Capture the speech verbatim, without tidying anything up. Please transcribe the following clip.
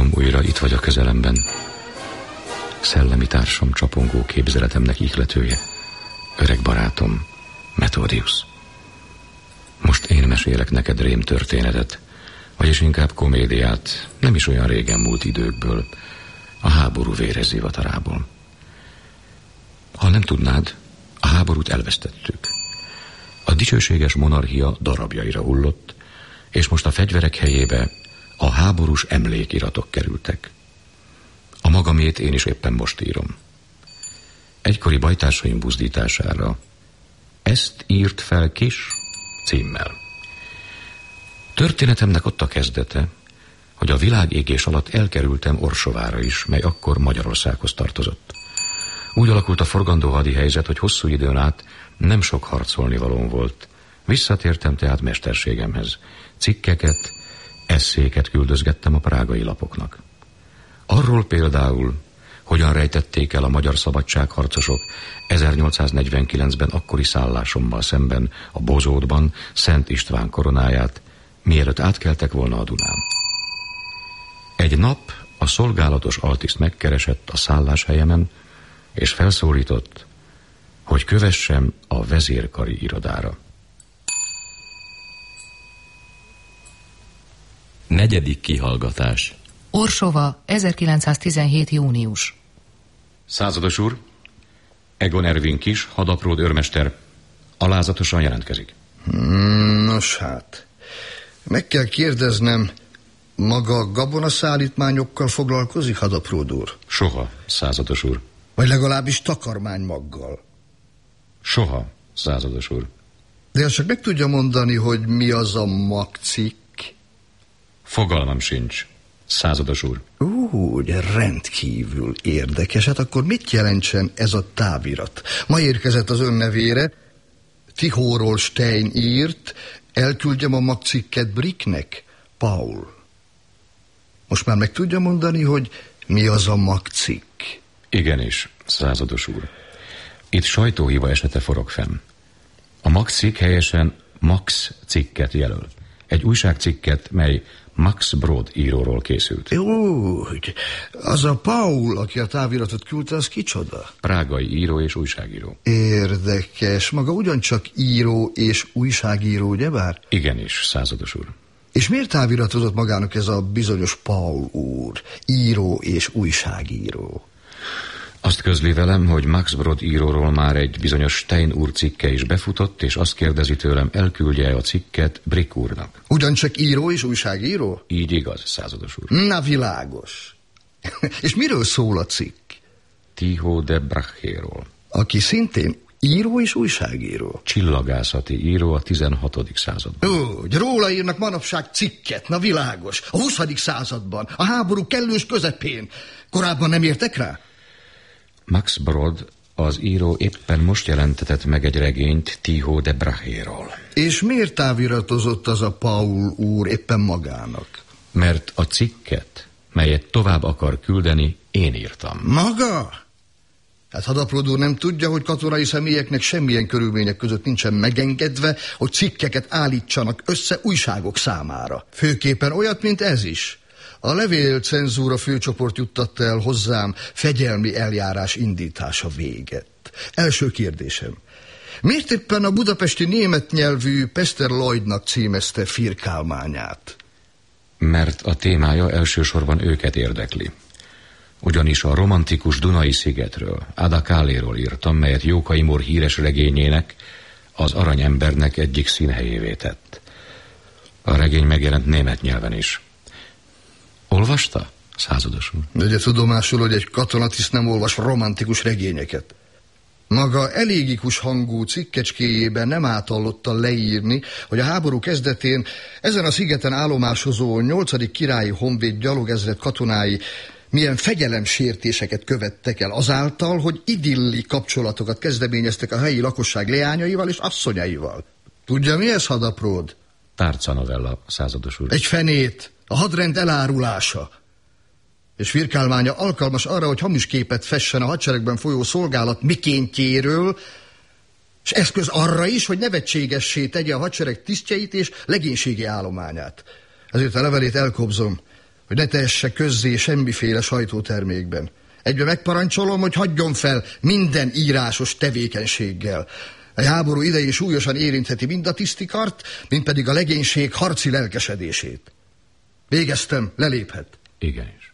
Tudom, újra itt vagy a közelemben. Szellemi társam, csapongó képzeletemnek ihletője, öreg barátom, Methodius. Most én mesélek neked rém történetet, vagyis inkább komédiát, nem is olyan régen múlt időkből, a háború véres zivatarából. Ha nem tudnád, a háborút elvesztettük. A dicsőséges monarchia darabjaira hullott, és most a fegyverek helyébe a háborús emlékiratok kerültek. A magamét én is éppen most írom. Egykori bajtársaim buzdítására ezt írt fel Kis címmel. Történetemnek ott a kezdete, hogy a világégés alatt elkerültem Orsovára is, mely akkor Magyarországhoz tartozott. Úgy alakult a forgandó hadi helyzet, hogy hosszú időn át nem sok harcolnivalóm volt. Visszatértem tehát mesterségemhez. Cikkeket, esszéket küldözgettem a prágai lapoknak. Arról például, hogyan rejtették el a magyar szabadságharcosok ezernyolcszáznegyvenkilencben akkori szállásommal szemben a Bozótban Szent István koronáját, mielőtt átkeltek volna a Dunán. Egy nap a szolgálatos altiszt megkeresett a szálláshelyemen, és felszólított, hogy kövessem a vezérkari irodára. Negyedik kihallgatás. Orsova, ezerkilencszáztizenhét. június. Százados úr, Egon Ervin Kis, hadapród őrmester, alázatosan jelentkezik. Nos hát, meg kell kérdeznem, maga gabonaszállítmányokkal foglalkozik, hadapród úr? Soha, százados úr. Vagy legalábbis takarmánymaggal? Soha, százados úr. De azt csak meg tudja mondani, hogy mi az a magcikk? Fogalmam sincs, százados úr. Ú, de rendkívül érdekes. Hát akkor mit jelentsen ez a távirat? Ma érkezett az ön nevére, Tihóról Stein írt, elküldjem a magcikket Bricknek, Paul. Most már meg tudja mondani, hogy mi az a magcikk? Igenis, százados úr. Itt sajtóhiba esete forog fenn. A magcikk helyesen Max cikket jelöl. Egy újságcikket, mely Max Brod íróról készült. Úgy, az a Paul, aki a táviratot küldte, az kicsoda? Prágai író és újságíró. Érdekes, maga ugyancsak író és újságíró, ugyebár? Igenis, százados úr. És miért táviratozott magának ez a bizonyos Paul úr, író és újságíró? Azt közli velem, hogy Max Brod íróról már egy bizonyos Stein úr cikke is befutott, és azt kérdezi tőlem, elküldje a cikket Brick úrnak. Ugyancsak író és újságíró? Így igaz, százados úr. Na, világos. És miről szól a cikk? Tycho de Brachéról. Aki szintén író és újságíró. Csillagászati író a tizenhatodik században. Úgy, róla írnak manapság cikket, na világos. A huszadik században, a háború kellős közepén. Korábban nem értek rá? Max Brod, az író éppen most jelentetett meg egy regényt Tycho de Brachéról. És miért táviratozott az a Paul úr éppen magának? Mert a cikket, melyet tovább akar küldeni, én írtam. Maga? Hát hadapród úr nem tudja, hogy katonai személyeknek semmilyen körülmények között nincsen megengedve, hogy cikkeket állítsanak össze újságok számára. Főképpen olyat, mint ez is. A levélcenzúra főcsoport juttatta el hozzám fegyelmi eljárás indítása véget. Első kérdésem. Miért éppen a budapesti német nyelvű Pester Lloydnak címezte firkálmányát? Mert a témája elsősorban őket érdekli. Ugyanis a romantikus Dunai szigetről, Ada Káléról írtam, melyet Jókai Mór híres regényének, az Aranyembernek egyik színhelyévé tett. A regény megjelent német nyelven is. Olvasta, százados úr? Vegye tudomásul, hogy egy katonatiszt nem olvas romantikus regényeket. Maga elégikus hangú cikkecskéjében nem átallotta leírni, hogy a háború kezdetén ezen a szigeten állomásozó nyolcadik királyi honvéd gyalogezred katonái milyen fegyelemsértéseket követtek el azáltal, hogy idilli kapcsolatokat kezdeményeztek a helyi lakosság leányaival és asszonyaival. Tudja, mi ez, hadapród? Tárcanovella, százados úr. Egy fenét, a hadrend elárulása. És firkálmánya alkalmas arra, hogy hamis képet fessen a hadseregben folyó szolgálat mikéntjéről, és eszköz arra is, hogy nevetségessé tegye a hadsereg tisztjeit és legénységi állományát. Ezért a levelét elkobzom. hogy ne tehesse közzé semmiféle sajtótermékben. Egyben megparancsolom, hogy hagyjon fel minden írásos tevékenységgel. A háború idején súlyosan érintheti mind a tisztikart, mind pedig a legénység harci lelkesedését. Végeztem, leléphet. Igenis.